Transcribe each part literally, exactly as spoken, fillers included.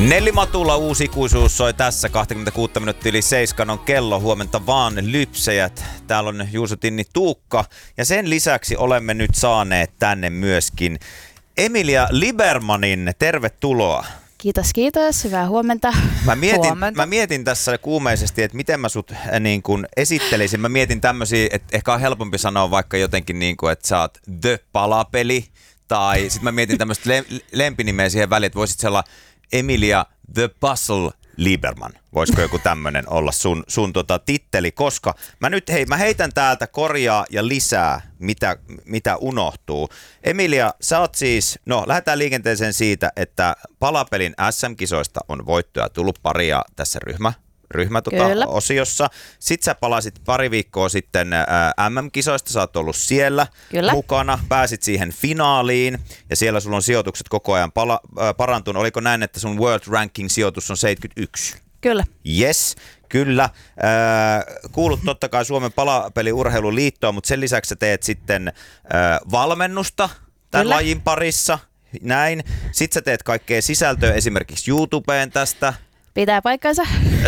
Nelli Matula uusi ikuisuus soi tässä. kaksikymmentäkuusi minuuttia yli seiskan on kello. Huomenta vaan lypsejät. Täällä on Juuso Tinni Tuukka. Ja sen lisäksi olemme nyt saaneet tänne myöskin Emilia Libermanin. Tervetuloa. Kiitos, kiitos. Hyvää huomenta. Mä mietin, huomenta. mä mietin tässä kuumeisesti, että miten mä sut äh, niin kun esittelisin. Mä mietin tämmöisiä, että ehkä on helpompi sanoa vaikka jotenkin niin kuin, että sä oot The Palapeli. Tai sit mä mietin tämmöistä le- lempinimeä siihen väliin, että voisit olla Emilia The Puzzle Liberman. Voisiko joku tämmönen olla sun, sun tota titteli, koska mä nyt hei, mä heitän täältä korjaa ja lisää, mitä, mitä unohtuu. Emilia, sä oot siis, no lähdetään liikenteeseen siitä, että Palapelin S M-kisoista on voittoja tullut paria tässä ryhmä. ryhmä tota, osiossa. Sitten sä palasit pari viikkoa sitten ää, M M-kisoista, sä oot ollut siellä Kyllä. mukana, pääsit siihen finaaliin ja siellä sulla on sijoitukset koko ajan pala, ää, parantunut. Oliko näin, että sun World Ranking-sijoitus on seitsemänkymmentäyksi? Kyllä. Yes, kyllä. Ää, kuulut totta kai Suomen Palapeliurheiluliittoon, mutta sen lisäksi sä teet sitten ää, valmennusta tämän Kyllä. lajin parissa. Näin. Sitten sä teet kaikkea sisältöä esimerkiksi YouTubeen tästä. Pitää paikkansa.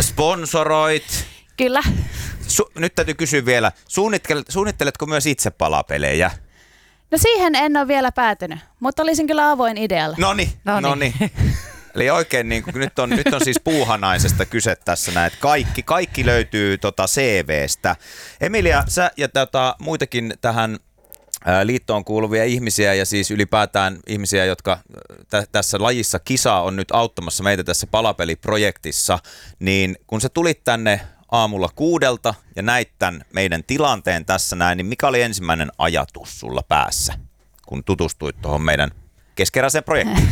Sponsoroit. Kyllä. Su- nyt täytyy kysyä vielä, suunnittelet, suunnitteletko myös itse palapelejä? No siihen en ole vielä päätynyt, mutta olisin kyllä avoin idealle. Noniin, noniin. Eli oikein niin kuin, nyt, on, nyt on siis puuhanaisesta kyse tässä näin, että kaikki, kaikki löytyy tota C V:stä. Emilia, sä ja tota, muitakin tähän ää, liittoon kuuluvia ihmisiä ja siis ylipäätään ihmisiä, jotka tä- tässä lajissa kisaa on nyt auttamassa meitä tässä palapeliprojektissa, niin kun sä tulit tänne aamulla kuudelta ja näit tämän meidän tilanteen tässä näin, niin mikä oli ensimmäinen ajatus sulla päässä, kun tutustuit tuohon meidän keskeräiseen projektiin?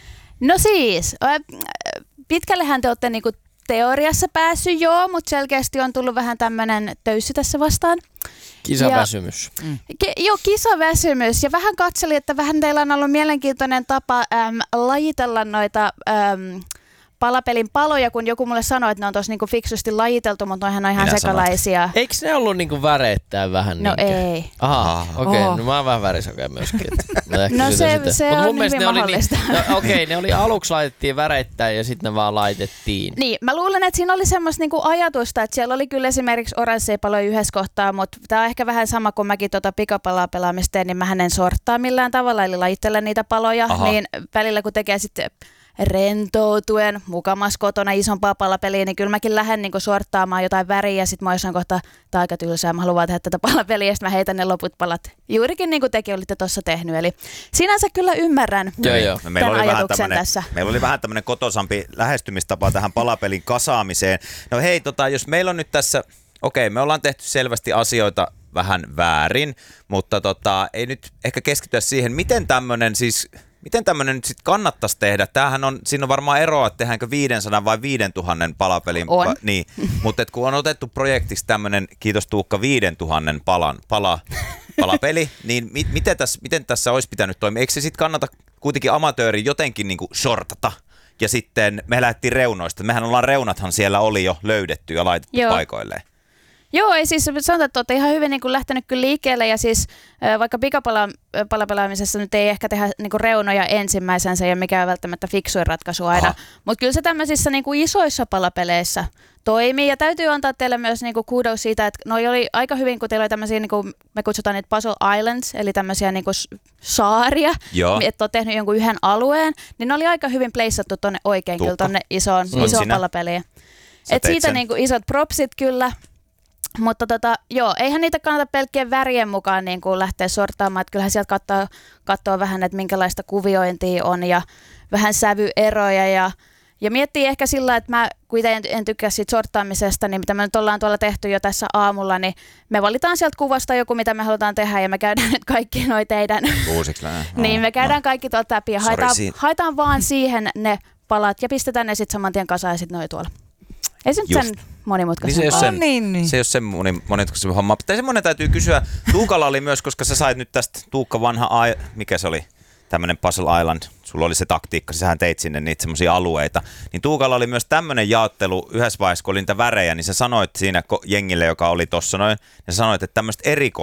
No siis, pitkällehän te olette niinku teoriassa päässyt joo, mutta selkeästi on tullut vähän tämmöinen töyssy tässä vastaan. Kisaväsymys. Ja, mm. ki, joo, kisaväsymys. Ja vähän katselin, että vähän teillä on ollut mielenkiintoinen tapa äm, lajitella noita äm, palapelin paloja, kun joku mulle sanoi, että ne on tossa niinku fiksusti lajiteltu, mutta noihän on ihan Minä sekalaisia. Eikö ne ollut niinku väreittää vähän? No niinkö? ei. Aha, okei. Okay. Oho. No mä oon vähän värisokea myöskin. No se, se Mut on mun mielestä hyvin ne oli mahdollista. Niin, no, okei, okay, ne oli aluksi laitettiin väreittää ja sitten ne vaan laitettiin. Niin, mä luulen, että siinä oli semmoista niinku ajatusta, että siellä oli kyllä esimerkiksi oransseja paloja yhdessä kohtaa, mutta tää on ehkä vähän sama kuin mäkin tota pikapalaa pelaamista teen, niin mähän en sorttaa millään tavalla, eli lajittelen niitä paloja, Aha. niin välillä kun tekee sitten rentoutuen mukamas kotona isompaa palapeliä, niin kyllä mäkin lähden niinku sorttaamaan jotain väriä ja sitten mä jossain kohtaa, tää on aika tylsää, mä haluan vaan tehdä tätä palapeliä ja sitten mä heitän ne loput palat juurikin niin kuin tekin olitte tuossa tehnyt. Eli sinänsä kyllä ymmärrän Joo, joo. tämän Meillä oli, vähän ajatuksen tämmönen, tässä. meillä oli vähän tämmöinen kotosampi lähestymistapa tähän palapelin kasaamiseen. No hei, tota, jos meillä on nyt tässä, okei, me ollaan tehty selvästi asioita vähän väärin, mutta tota, ei nyt ehkä keskityä siihen, miten tämmöinen siis... Miten tämmöinen nyt sitten kannattaisi tehdä? Tämähän on, siinä on varmaan eroa, että tehdäänkö viisisataa vai viisituhatta palapelin. On. Pa, niin, mutta kun on otettu projektiksi tämmöinen, kiitos Tuukka, viisituhatta palan, pala, palapeli, niin mi, miten, tässä, miten tässä olisi pitänyt toimia? Eikö se sitten kannata kuitenkin amatööri jotenkin niinku shortata? Ja sitten me lähdettiin reunoista. Mehän ollaan reunathan siellä oli jo löydetty ja laitettu Joo. paikoilleen. Joo, ei siis sanotaan, että olette ihan hyvin niin kuin lähtenyt kyllä liikkeelle ja siis äh, vaikka pikapalapelaamisessa nyt ei ehkä tehdä niin kuin reunoja ensimmäisenä, se ei ole mikään välttämättä fiksuin ratkaisu aina, mutta kyllä se tämmöisissä niin kuin isoissa palapeleissä toimii ja täytyy antaa teille myös niin kuin kudos siitä, että noi oli aika hyvin, kun teillä oli tämmöisiä, niin kuin me kutsutaan niitä puzzle islands, eli tämmöisiä niin kuin saaria, Joo. että olet tehnyt jonkun yhden alueen, niin ne oli aika hyvin pleissattu tonne oikein Tuukka. kyllä tonne isoon, Mm. isoon Sinä. palapeliin. Sä Et teit siitä sen. niin kuin isot propsit kyllä. Mutta tota, joo, eihän niitä kannata pelkkien värien mukaan niin kuin lähteä sortaamaan, että kyllähän sieltä katsoo, katsoo vähän, että minkälaista kuviointia on ja vähän sävyeroja ja, ja miettii ehkä sillä, että mä kuitenkin en, en tykkää siitä sortaamisesta, niin mitä me nyt ollaan tuolla tehty jo tässä aamulla, niin me valitaan sieltä kuvasta joku, mitä me halutaan tehdä ja me käydään nyt kaikki noi teidän, Uusiksi lähdetään. niin me käydään No. kaikki tuolta läpi ja Sori haetaan, siitä. haetaan vaan siihen ne palat ja pistetään ne sitten saman tien kasaan ja sitten noi tuolla. Ei se nyt Just. sen monimutkaisen. Niin se, jos On sen, niin, niin. se ei ole sen moni- monimutkaisen homma. Tai semmoinen täytyy kysyä. Tuukalla oli myös, koska sä sait nyt tästä Tuukka vanha, ai- mikä se oli, tämmöinen Puzzle Island. Sulla oli se taktiikka, sähän teit sinne niitä semmoisia alueita. Niin Tuukalla oli myös tämmöinen jaottelu yhdessä vaiheessa, kun oli niitä värejä, niin sä sanoit siinä ko- jengille, joka oli tossa noin, ja sä sanoit, että tämmöistä erikois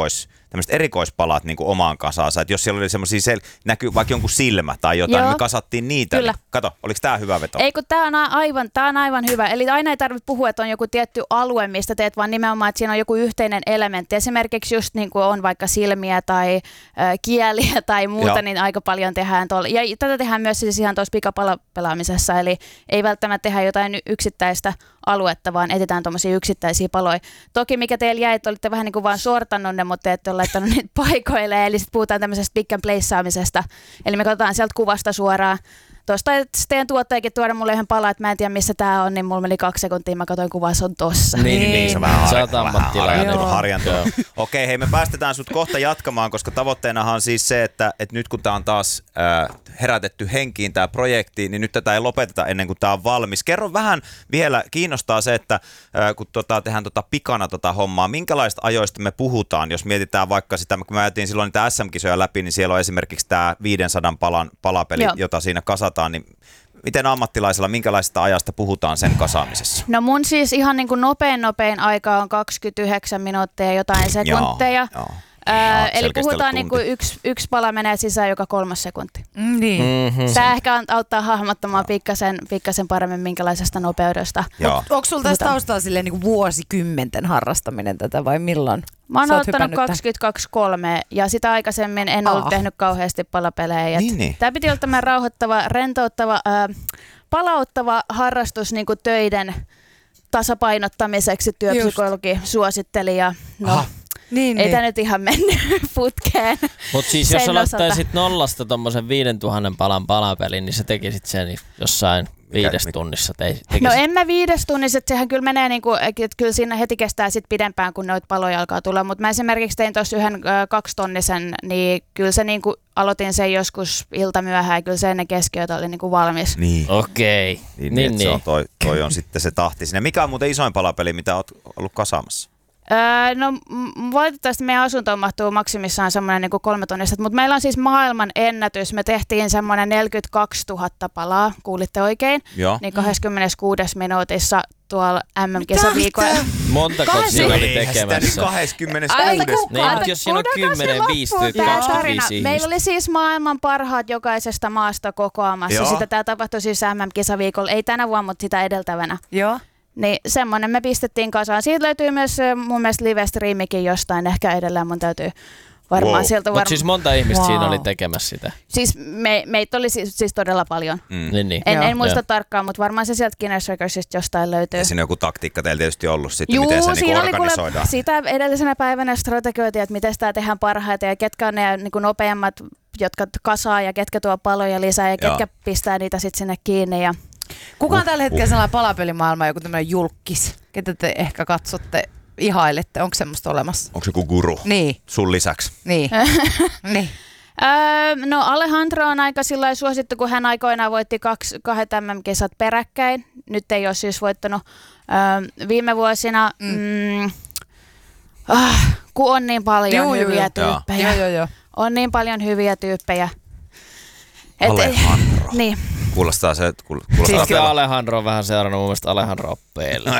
tämmöiset erikoispalat niin kuin omaan kasaansa. Että jos siellä oli semmoisia, sel- näkyy vaikka jonkun silmä tai jotain, Joo. niin me kasattiin niitä. Kyllä. Niin, kato, oliko tää hyvä veto? Ei kun tää on aivan, tää on aivan hyvä. Eli aina ei tarvitse puhua, että on joku tietty alue, mistä teet, vaan nimenomaan, että siinä on joku yhteinen elementti. Esimerkiksi just niin kuin on vaikka silmiä tai äh, kieliä tai muuta, Joo. niin aika paljon tehdään tuolla. Ja tätä tehdään myös siis ihan tuossa pikapalapelaamisessa, eli ei välttämättä tehdä jotain yksittäistä aluetta, vaan etsitään tuommoisia yksittäisiä paloja. Toki mikä teillä jäi, että olitte vähän niin kuin vaan sortannut ne, mutta te ette ole laittanut niitä paikoille, eli sitten puhutaan tämmöisestä pick and placeaamisesta. Eli me katsotaan sieltä kuvasta suoraan. Tuosta teidän tuottajakin tuoda mulle yhden pala, että mä en tiedä missä tää on, niin mulla meni kaksi sekuntia, mä katsoin kuvaa, se on tossa. Niin, niin, niin, se vähän, Sä oot vähän ammattilainen. harjantunut. Joo. harjantunut. Okei, hei, me päästetään sut kohta jatkamaan, koska tavoitteenahan on siis se, että, että nyt kun tää on taas äh, herätetty henkiin tää projekti, niin nyt tätä ei lopeteta ennen kuin tää on valmis. Kerro vähän vielä, kiinnostaa se, että äh, kun tota, tehdään tota pikana tota hommaa, minkälaista ajoista me puhutaan, jos mietitään vaikka sitä, kun me ajatiin silloin niitä S M-kisoja läpi, niin siellä on esimerkiksi tää viisisataa palan palapeli, Joo. jota siinä kasataan, niin miten ammattilaisella, minkälaista ajasta puhutaan sen kasaamisessa? No mun siis ihan niin kuin nopein nopein aika on kaksikymmentäyhdeksän minuuttia ja jotain sekunteja. Joo, joo. Ää, Joo, eli selkeästi puhutaan alle niin kuin tunti. yksi, yksi pala menee sisään joka kolmas sekunti. Mm, niin. Mm-hmm. Tämä ehkä auttaa hahmottamaan pikkasen, pikkasen paremmin minkälaisesta nopeudesta. Joo. Onko sulla tässä Puhutaan. taustalla silleen niin kuin vuosikymmenten harrastaminen tätä vai milloin? Mä oon Sä oot aloittanut hypännyt tän- kaksikymmentäkaksi kolme ja sitä aikaisemmin en ollut Ah. tehnyt kauheasti palapelejä. Niin, niin. Tämä piti olla tämmöinen rauhoittava, rentouttava, ää, palauttava harrastus niin kuin töiden tasapainottamiseksi. Työpsykologi suositteli ja no, Aha. Niin, ei niin. tämä nyt ihan mennyt putkeen. Mutta siis jos sen sä osalta. laittaisit nollasta tommosen viidentuhannen palan palapelin, niin sä tekisit sen jossain viides mikä- tunnissa. Tei, tekisit. No en mä viides tunnissa, että sehän kyllä menee niinku, että kyllä siinä heti kestää sit pidempään, kun noita paloja alkaa tulla. Mutta mä esimerkiksi tein tuossa yhden ö, kaksitonnisen, niin kyllä se niinku, aloitin sen joskus iltamyöhään ja kyllä se ennen keskiyötä oli niinku valmis. Niin. Okei. Niin, Niin, niin, niin. Se on toi, toi on sitten se tahti sinne. Mikä on muuten isoin palapeli, mitä oot ollut kasaamassa? Öö, no m- valitettavasti meidän asuntoon mahtuu maksimissaan semmoinen niinku kolme tonnista, mutta meillä on siis maailman ennätys. Me tehtiin semmoinen neljäkymmentäkaksituhatta palaa, kuulitte oikein, Joo. niin kaksikymmentäkuusi minuutissa tuolla M M-kesäviikolla. Montako Kahden- siinä oli Eihän sitä nyt tekemässä? kaksikymmentäkuusi. Ai, Niin, mutta jos siinä on Kuunnelkaa se kymmenen, loppuun viisitoista, tää kaksikymmentäviisi tarina. Meillä ihmistä. oli siis maailman parhaat jokaisesta maasta kokoamassa. Joo. Sitä tämä tapahtui siis M M-kesäviikolla, ei tänä vuonna, mutta sitä edeltävänä. Joo. Niin semmoinen me pistettiin kasaan. Siitä löytyy myös ö, mun mielestä live-striimikin jostain, ehkä edelleen mun täytyy varmaan Wow. sieltä Mutta varmaan. siis monta ihmistä Wow. siinä oli tekemässä sitä. Siis me, meitä oli siis, siis todella paljon. Mm. Niin, niin. En, Joo. en muista Joo. tarkkaan, mutta varmaan se sieltä Guinness Recordsista jostain löytyy. Ja siinä on joku taktiikka teillä tietysti ollut sitten, Juu, miten se niinku siinä oli kuule organisoidaan. sitä edellisenä päivänä strategioitiin, että miten sitä tehdään parhaiten ja ketkä on ne niin kuin nopeammat, jotka kasaa ja ketkä tuo paloja lisää ja Joo. ketkä pistää niitä sitten sinne kiinni. Ja Kuka on tällä hetkellä sellainen palapelimaailma, joku tämmöinen julkkis, ketä te ehkä katsotte, ihailette? Onko semmoista olemassa? Onko joku guru Niin, sun lisäksi? niin. niin. Öö, no Alejandro on aika sillai suosittu, kun hän aikoinaan voitti kaksi, kahdet M M-kisat peräkkäin. Nyt ei ole siis voittanut öö, viime vuosina. Mm. Mm, ah, kun on niin paljon Juu, juu, hyviä juu. tyyppejä. Joo, joo, joo. On niin paljon hyviä tyyppejä. Et, Alejandro. niin. Kuulostaa se, että kuul- kuulostaa Siis Sitten pela- Alejandro on vähän seurannut mun mielestä Alejandro oppeille.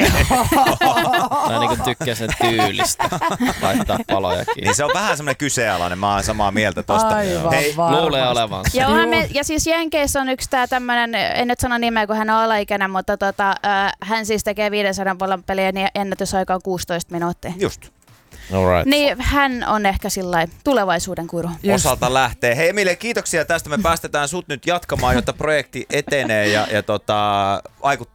Mä niinku tykkään sen tyylistä. Laittaa palojakin. Niin se on vähän semmoinen kyseenalainen, mä oon samaa mieltä tosta. Aivan Hei, varmasti. Luulee olevansa. Ja, Juu. onhan me, ja siis Jenkeissä on yksi tää tämmönen, en nyt sano nimeä, kun hän on alaikäinen, mutta tota, äh, hän siis tekee viisisataa palan peliä, niin ennätysaika on kuusitoista minuuttia. just. Alright. Niin hän on ehkä sillai tulevaisuuden kuru. Just. Osalta lähtee. Hei Emilie, kiitoksia tästä. Me päästetään sut nyt jatkamaan, jotta projekti etenee ja, ja tota, vaikuttaa